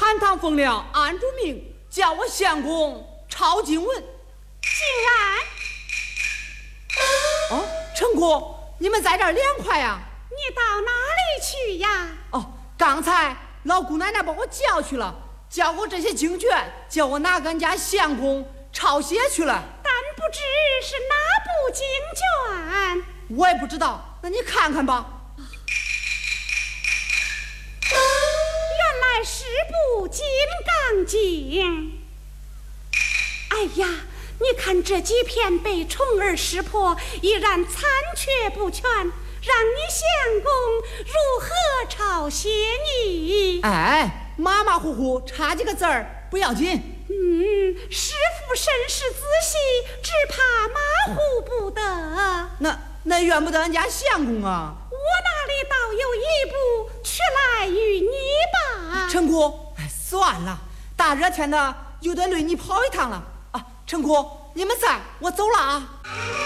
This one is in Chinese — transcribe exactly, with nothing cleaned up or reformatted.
汉唐封了按住命，叫我相公抄经文。 竟然！哦，陈姑，你们在这儿凉快呀？ 你到哪里去呀？ 哦，刚才老姑奶奶把我叫去了，叫我这些经卷，叫我拿给俺家相公抄写去了。 但不知是哪部经卷？ 我也不知道，那你看看吧。 原来是部《金刚经》。哎呀，你看这几篇被虫儿识破，依然残缺不全，让你相公如何抄写你？ 哎，马马虎虎差几个字儿不要紧。 嗯，师傅审视仔细，只怕马虎不得。 那那怨不得俺家相公啊。 我那里倒有一部，取来与你吧。 陈姑，哎，算了，大热天的又得累你跑一趟了啊。陈姑，你们在，我走了啊。